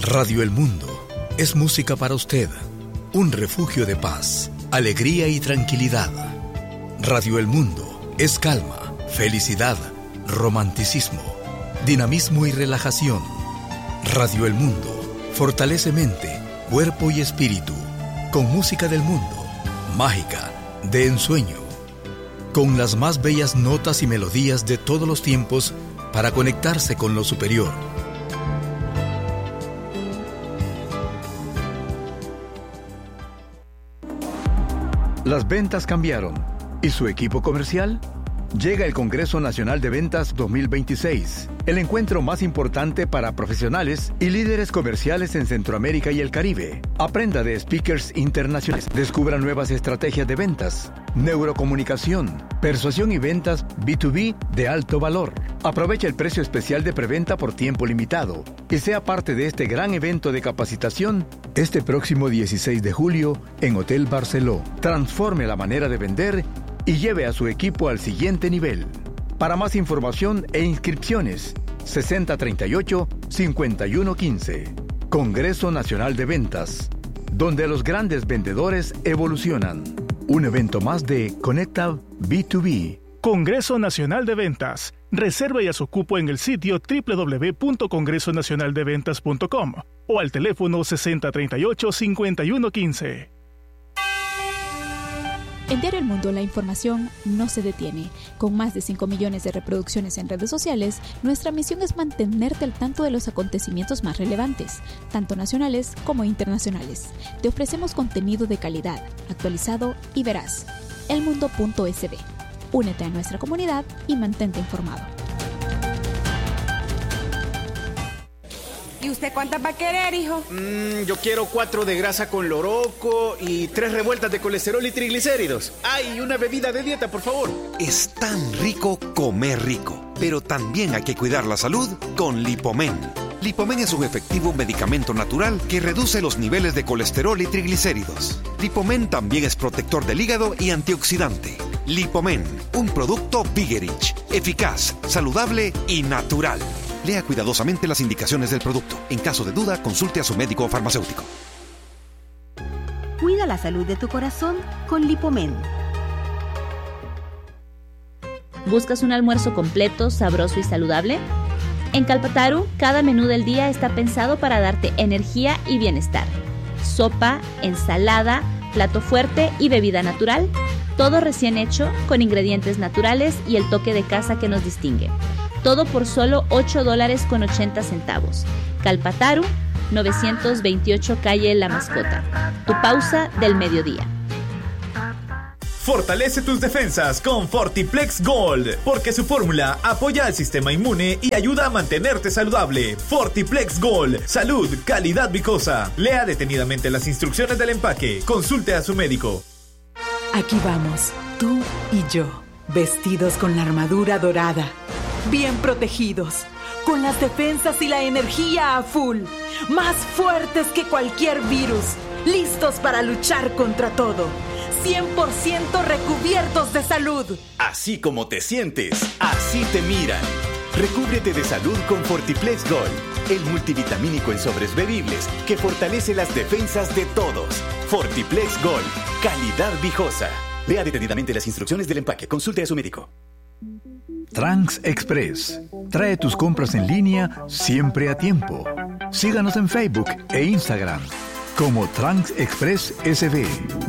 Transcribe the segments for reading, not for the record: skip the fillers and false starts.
Radio El Mundo es música para usted, un refugio de paz, alegría y tranquilidad. Radio El Mundo es calma, felicidad, romanticismo, dinamismo y relajación. Radio El Mundo fortalece mente, cuerpo y espíritu, con música del mundo, mágica, de ensueño, con las más bellas notas y melodías de todos los tiempos para conectarse con lo superior. Las ventas cambiaron. ¿Y su equipo comercial? Llega el Congreso Nacional de Ventas 2026, el encuentro más importante para profesionales y líderes comerciales en Centroamérica y el Caribe. Aprenda de speakers internacionales, descubra nuevas estrategias de ventas, neurocomunicación, persuasión y ventas B2B de alto valor. Aproveche el precio especial de preventa por tiempo limitado y sea parte de este gran evento de capacitación este próximo 16 de julio en Hotel Barceló. Transforme la manera de vender y lleve a su equipo al siguiente nivel. Para más información e inscripciones, 6038-5115. Congreso Nacional de Ventas, donde los grandes vendedores evolucionan. Un evento más de Conecta B2B. Congreso Nacional de Ventas. Reserva ya su cupo en el sitio www.congresonacionaldeventas.com o al teléfono 6038-5115. En Diario El Mundo, la información no se detiene. Con más de 5 millones de reproducciones en redes sociales, nuestra misión es mantenerte al tanto de los acontecimientos más relevantes, tanto nacionales como internacionales. Te ofrecemos contenido de calidad, actualizado y veraz. elmundo.sb. Únete a nuestra comunidad y mantente informado. ¿Y usted cuántas va a querer, hijo? Yo quiero 4 de grasa con loroco y 3 revueltas de colesterol y triglicéridos. ¡Ay, una bebida de dieta, por favor! Es tan rico comer rico, pero también hay que cuidar la salud con Lipomen. Lipomen es un efectivo medicamento natural que reduce los niveles de colesterol y triglicéridos. Lipomen también es protector del hígado y antioxidante. Lipomen, un producto Vigerich, eficaz, saludable y natural. Lea cuidadosamente las indicaciones del producto. En caso de duda, consulte a su médico o farmacéutico. Cuida la salud de tu corazón con Lipomen. ¿Buscas un almuerzo completo, sabroso y saludable? En Calpataru, cada menú del día está pensado para darte energía y bienestar. Sopa, ensalada, plato fuerte y bebida natural. Todo recién hecho, con ingredientes naturales y el toque de casa que nos distingue. Todo por solo $8.80. Calpataru, 928 calle La Mascota. Tu pausa del mediodía. Fortalece tus defensas con Fortiplex Gold, porque su fórmula apoya al sistema inmune y ayuda a mantenerte saludable. Fortiplex Gold, salud, calidad vicosa. Lea detenidamente las instrucciones del empaque. Consulte a su médico. Aquí vamos, tú y yo, vestidos con la armadura dorada, bien protegidos, con las defensas y la energía a full, más fuertes que cualquier virus, listos para luchar contra todo, 100% recubiertos de salud. Así como te sientes, así te miran. Recúbrete de salud con Fortiplex Gold, el multivitamínico en sobres bebibles que fortalece las defensas de todos. Fortiplex Gold, calidad viejosa. Lea detenidamente las instrucciones del empaque. Consulte a su médico. Trans Express. Trae tus compras en línea siempre a tiempo. Síganos en Facebook e Instagram como Trans Express SB.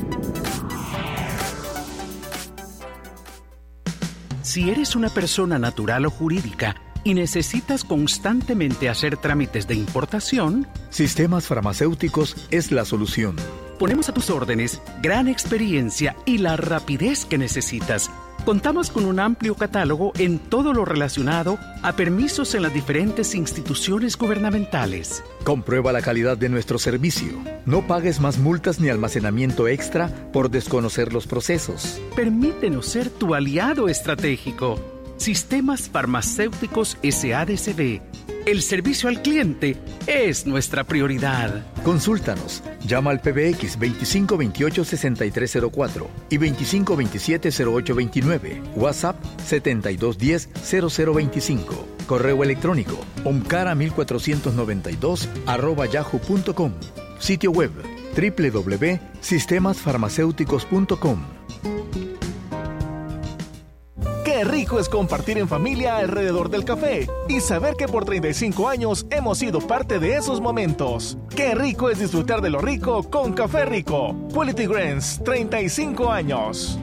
Si eres una persona natural o jurídica y necesitas constantemente hacer trámites de importación, Sistemas Farmacéuticos es la solución. Ponemos a tus órdenes gran experiencia y la rapidez que necesitas. Contamos con un amplio catálogo en todo lo relacionado a permisos en las diferentes instituciones gubernamentales. Comprueba la calidad de nuestro servicio. No pagues más multas ni almacenamiento extra por desconocer los procesos. Permítenos ser tu aliado estratégico. Sistemas Farmacéuticos SADCB. El servicio al cliente es nuestra prioridad. Consúltanos. Llama al PBX 2528-6304 y 2527-0829. WhatsApp 7210-0025. Correo electrónico omcara1492@yahoo.com. Sitio web www.sistemasfarmacéuticos.com. Qué rico es compartir en familia alrededor del café y saber que por 35 años hemos sido parte de esos momentos. Qué rico es disfrutar de lo rico con Café Rico. Quality Grains, 35 años.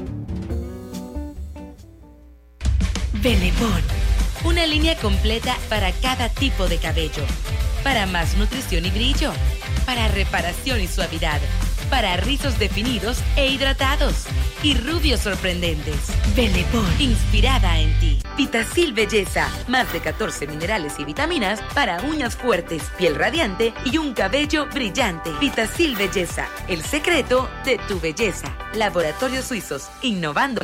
Benepon, una línea completa para cada tipo de cabello. Para más nutrición y brillo. Para reparación y suavidad. Para rizos definidos e hidratados. Y rubios sorprendentes. Benepon, inspirada en ti. Vitacil Belleza, más de 14 minerales y vitaminas para uñas fuertes, piel radiante y un cabello brillante. Vitacil Belleza, el secreto de tu belleza. Laboratorios Suizos, innovando.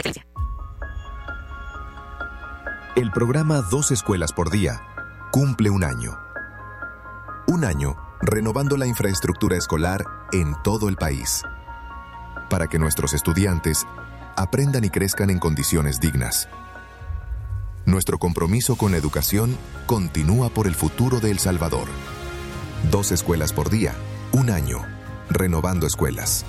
El programa 2 Escuelas por Día cumple un año. Un año renovando la infraestructura escolar en todo el país, para que nuestros estudiantes aprendan y crezcan en condiciones dignas. Nuestro compromiso con la educación continúa por el futuro de El Salvador. 2 Escuelas por Día, un año, renovando escuelas.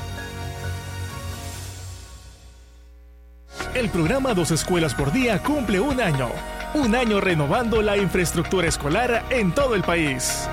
El programa 2 Escuelas por Día cumple un año. Un año renovando la infraestructura escolar en todo el país.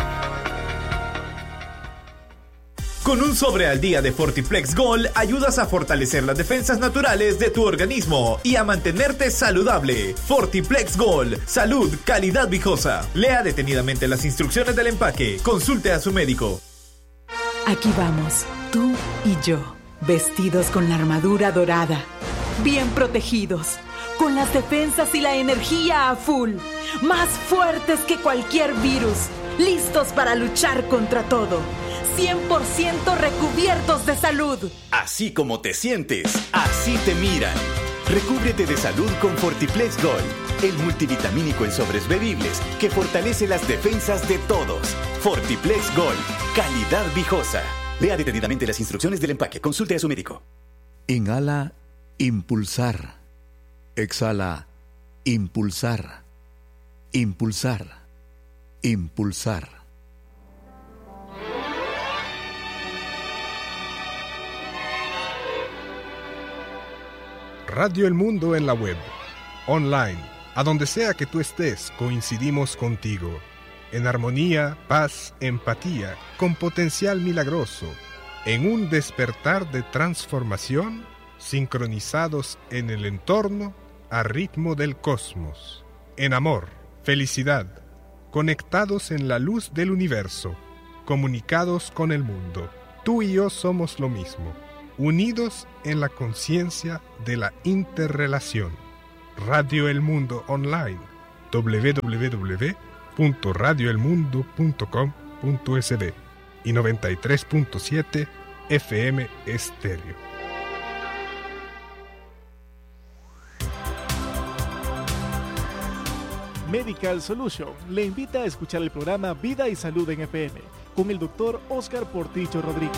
Con un sobre al día de Fortiplex Gold ayudas a fortalecer las defensas naturales de tu organismo y a mantenerte saludable. Fortiplex Gold, salud, calidad viejosa. Lea detenidamente las instrucciones del empaque. Consulte a su médico. Aquí vamos, tú y yo, vestidos con la armadura dorada, bien protegidos, con las defensas y la energía a full, más fuertes que cualquier virus, listos para luchar contra todo. 100% recubiertos de salud. Así como te sientes, así te miran. Recúbrete de salud con Fortiplex Gold, el multivitamínico en sobres bebibles que fortalece las defensas de todos. Fortiplex Gold, calidad viejosa. Lea detenidamente las instrucciones del empaque. Consulte a su médico. Inhala, impulsar. Exhala, impulsar. Impulsar. Impulsar. Radio El Mundo en la web, online, a donde sea que tú estés, coincidimos contigo. En armonía, paz, empatía, con potencial milagroso, en un despertar de transformación, sincronizados en el entorno, a ritmo del cosmos. En amor, felicidad, conectados en la luz del universo, comunicados con el mundo. Tú y yo somos lo mismo. Unidos en la conciencia de la interrelación. Radio El Mundo Online, www.radioelmundo.com.sb y 93.7 FM Estéreo. Medical Solution le invita a escuchar el programa Vida y Salud en FM con el Dr. Oscar Portillo Rodríguez.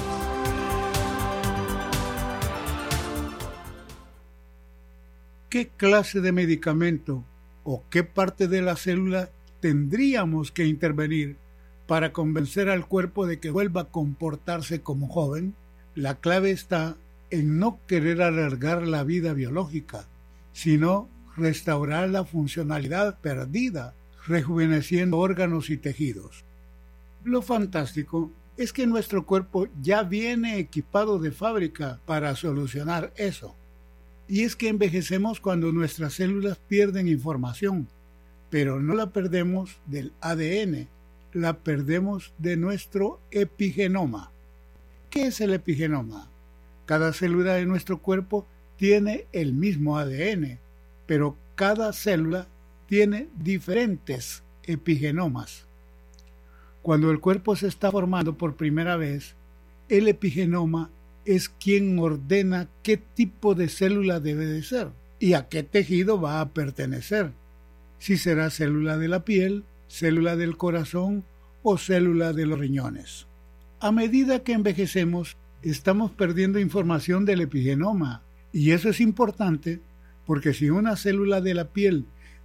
¿Qué clase de medicamento o qué parte de la célula tendríamos que intervenir para convencer al cuerpo de que vuelva a comportarse como joven? La clave está en no querer alargar la vida biológica, sino restaurar la funcionalidad perdida, rejuveneciendo órganos y tejidos. Lo fantástico es que nuestro cuerpo ya viene equipado de fábrica para solucionar eso. Y es que envejecemos cuando nuestras células pierden información, pero no la perdemos del ADN, la perdemos de nuestro epigenoma. ¿Qué es el epigenoma? Cada célula de nuestro cuerpo tiene el mismo ADN, pero cada célula tiene diferentes epigenomas. Cuando el cuerpo se está formando por primera vez, el epigenoma es quien ordena qué tipo de célula debe de ser y a qué tejido va a pertenecer, si será célula de la piel, célula del corazón o célula de los riñones. A medida que envejecemos, estamos perdiendo información del epigenoma, y eso es importante porque si una célula de la piel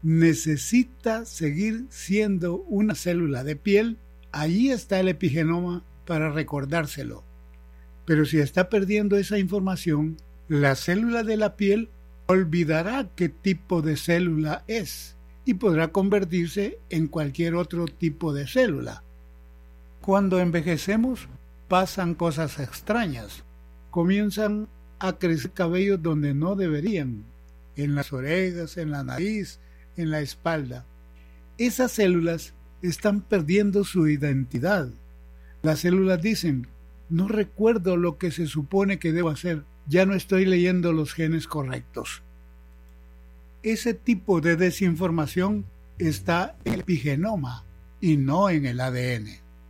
necesita seguir siendo una célula de piel, allí está el epigenoma para recordárselo. Pero si está perdiendo esa información, la célula de la piel olvidará qué tipo de célula es y podrá convertirse en cualquier otro tipo de célula. Cuando envejecemos, pasan cosas extrañas. Comienzan a crecer cabellos donde no deberían, en las orejas, en la nariz, en la espalda. Esas células están perdiendo su identidad. Las células dicen: no recuerdo lo que se supone que debo hacer, ya no estoy leyendo los genes correctos. Ese tipo de desinformación está en el epigenoma y no en el ADN.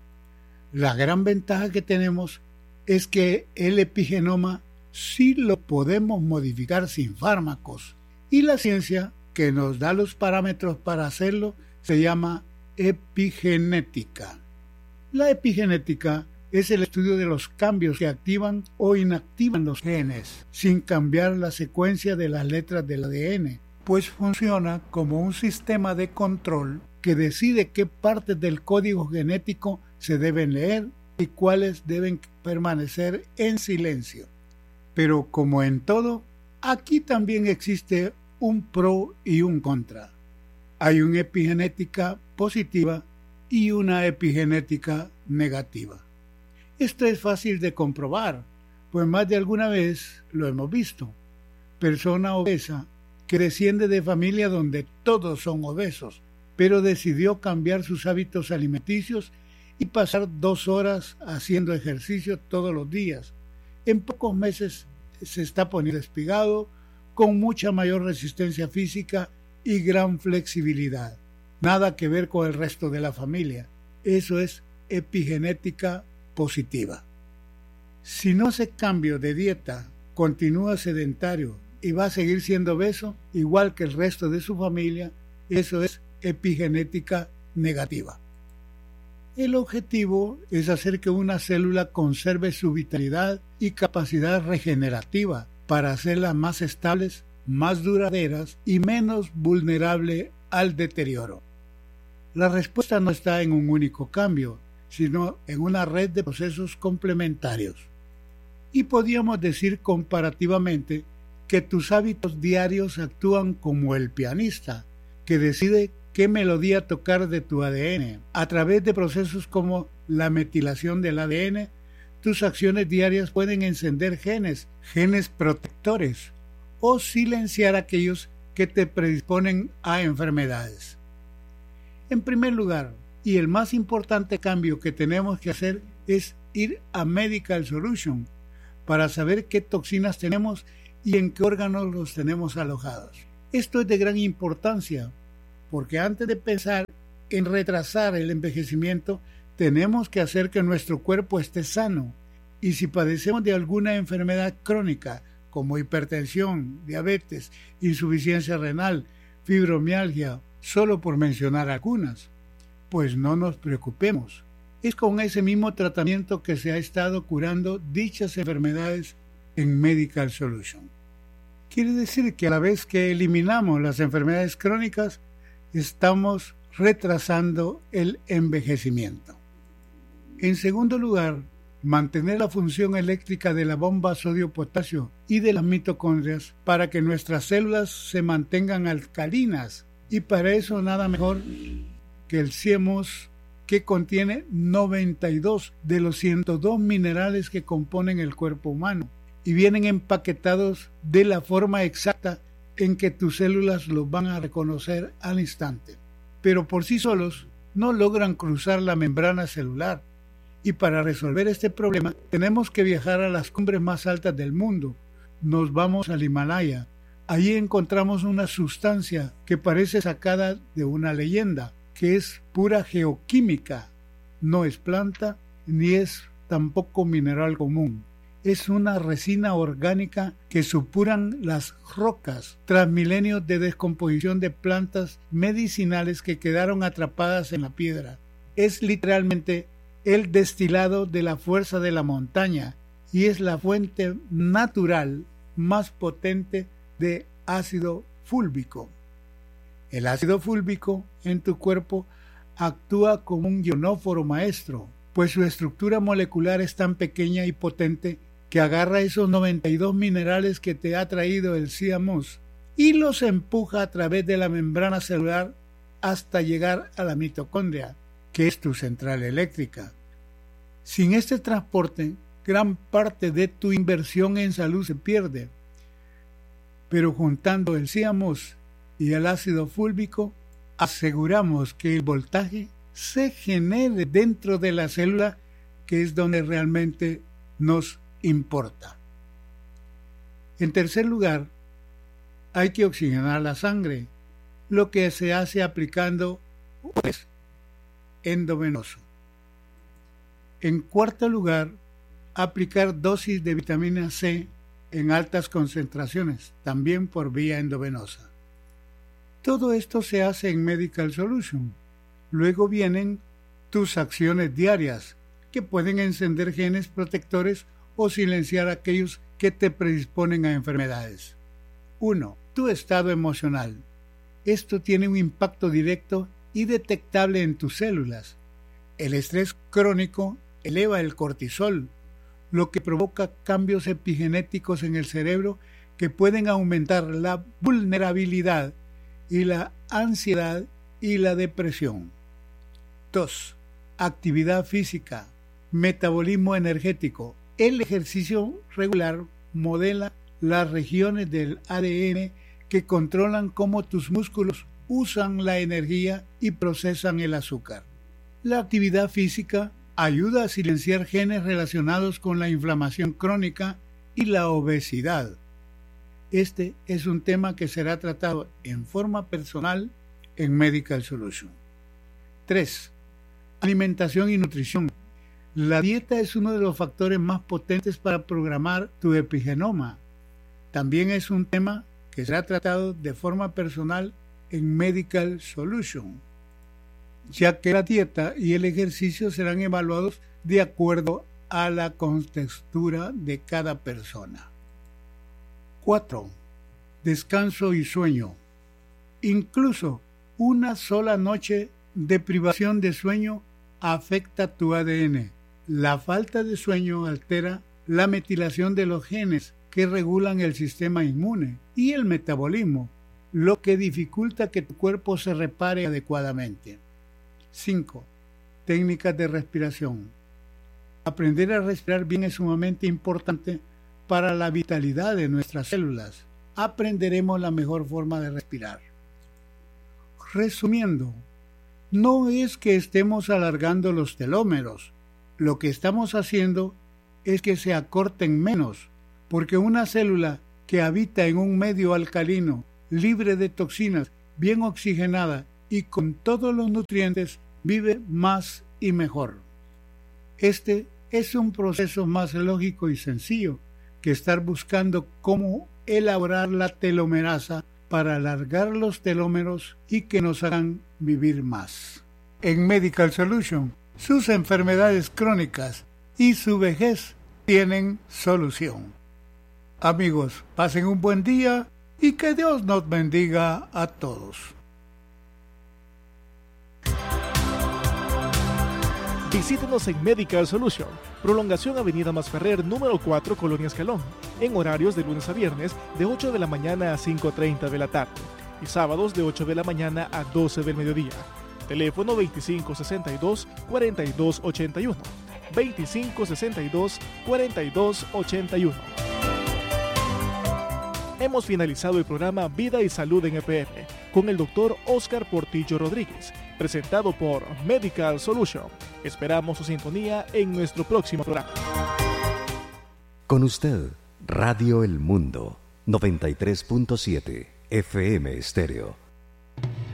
La gran ventaja que tenemos es que el epigenoma sí lo podemos modificar sin fármacos, y la ciencia que nos da los parámetros para hacerlo se llama epigenética. La epigenética es el estudio de los cambios que activan o inactivan los genes, sin cambiar la secuencia de las letras del ADN, pues funciona como un sistema de control que decide qué partes del código genético se deben leer y cuáles deben permanecer en silencio. Pero como en todo, aquí también existe un pro y un contra. Hay una epigenética positiva y una epigenética negativa. Esto es fácil de comprobar, pues más de alguna vez lo hemos visto. Persona obesa que desciende de familia donde todos son obesos, pero decidió cambiar sus hábitos alimenticios y pasar 2 horas haciendo ejercicio todos los días. En pocos meses se está poniendo espigado, con mucha mayor resistencia física y gran flexibilidad. Nada que ver con el resto de la familia. Eso es epigenética positiva. Si no hace cambio de dieta, continúa sedentario y va a seguir siendo obeso, igual que el resto de su familia, eso es epigenética negativa. El objetivo es hacer que una célula conserve su vitalidad y capacidad regenerativa para hacerlas más estables, más duraderas y menos vulnerable al deterioro. La respuesta no está en un único cambio, sino en una red de procesos complementarios. Y podríamos decir comparativamente que tus hábitos diarios actúan como el pianista, que decide qué melodía tocar de tu ADN. A través de procesos como la metilación del ADN, tus acciones diarias pueden encender genes protectores, o silenciar aquellos que te predisponen a enfermedades. En primer lugar, y el más importante cambio que tenemos que hacer es ir a Medical Solution para saber qué toxinas tenemos y en qué órganos los tenemos alojados. Esto es de gran importancia, porque antes de pensar en retrasar el envejecimiento, tenemos que hacer que nuestro cuerpo esté sano. Y si padecemos de alguna enfermedad crónica, como hipertensión, diabetes, insuficiencia renal, fibromialgia, solo por mencionar algunas, pues no nos preocupemos. Es con ese mismo tratamiento que se ha estado curando dichas enfermedades en Medical Solution. Quiere decir que a la vez que eliminamos las enfermedades crónicas, estamos retrasando el envejecimiento. En segundo lugar, mantener la función eléctrica de la bomba sodio-potasio y de las mitocondrias para que nuestras células se mantengan alcalinas, y para eso nada mejor que el CIEMOS, que contiene 92 de los 102 minerales que componen el cuerpo humano y vienen empaquetados de la forma exacta en que tus células los van a reconocer al instante. Pero por sí solos no logran cruzar la membrana celular, y para resolver este problema tenemos que viajar a las cumbres más altas del mundo. Nos vamos al Himalaya. Allí encontramos una sustancia que parece sacada de una leyenda, que es pura geoquímica. No es planta ni es tampoco mineral común. Es una resina orgánica que supuran las rocas tras milenios de descomposición de plantas medicinales que quedaron atrapadas en la piedra. Es literalmente el destilado de la fuerza de la montaña y es la fuente natural más potente de ácido fúlvico. El ácido fúlvico en tu cuerpo actúa como un ionóforo maestro, pues su estructura molecular es tan pequeña y potente que agarra esos 92 minerales que te ha traído el CIAMOS y los empuja a través de la membrana celular hasta llegar a la mitocondria, que es tu central eléctrica. Sin este transporte, gran parte de tu inversión en salud se pierde. Pero juntando el CIAMOS y el ácido fúlvico, aseguramos que el voltaje se genere dentro de la célula, que es donde realmente nos importa. En tercer lugar, hay que oxigenar la sangre, lo que se hace aplicando endovenoso. En cuarto lugar, aplicar dosis de vitamina C en altas concentraciones, también por vía endovenosa. Todo esto se hace en Medical Solution. Luego vienen tus acciones diarias, que pueden encender genes protectores o silenciar aquellos que te predisponen a enfermedades. 1. Tu estado emocional. Esto tiene un impacto directo y detectable en tus células. El estrés crónico eleva el cortisol, lo que provoca cambios epigenéticos en el cerebro que pueden aumentar la vulnerabilidad y la ansiedad y la depresión. 2. Actividad física, metabolismo energético. El ejercicio regular modela las regiones del ADN que controlan cómo tus músculos usan la energía y procesan el azúcar. La actividad física ayuda a silenciar genes relacionados con la inflamación crónica y la obesidad. Este es un tema que será tratado en forma personal en Medical Solution. 3. Alimentación y nutrición. La dieta es uno de los factores más potentes para programar tu epigenoma. También es un tema que será tratado de forma personal en Medical Solution, ya que la dieta y el ejercicio serán evaluados de acuerdo a la contextura de cada persona. 4. Descanso y sueño. Incluso una sola noche de privación de sueño afecta tu ADN. La falta de sueño altera la metilación de los genes que regulan el sistema inmune y el metabolismo, lo que dificulta que tu cuerpo se repare adecuadamente. 5. Técnicas de respiración. Aprender a respirar bien es sumamente importante para la vitalidad de nuestras células. Aprenderemos la mejor forma de respirar. Resumiendo, no es que estemos alargando los telómeros. Lo que estamos haciendo es que se acorten menos, porque una célula que habita en un medio alcalino, libre de toxinas, bien oxigenada y con todos los nutrientes, vive más y mejor. Este es un proceso más lógico y sencillo que estar buscando cómo elaborar la telomerasa para alargar los telómeros y que nos hagan vivir más. En Medical Solution, sus enfermedades crónicas y su vejez tienen solución. Amigos, pasen un buen día y que Dios nos bendiga a todos. Visítenos en Medical Solution, prolongación Avenida Masferrer, número 4, Colonia Escalón, en horarios de lunes a viernes de 8 de la mañana a 5:30 de la tarde y sábados de 8 de la mañana a 12 del mediodía. Teléfono 2562-4281. 2562-4281. Hemos finalizado el programa Vida y Salud en EPR con el Dr. Oscar Portillo Rodríguez, presentado por Medical Solution. Esperamos su sintonía en nuestro próximo programa. Con usted, Radio El Mundo, 93.7 FM Estéreo.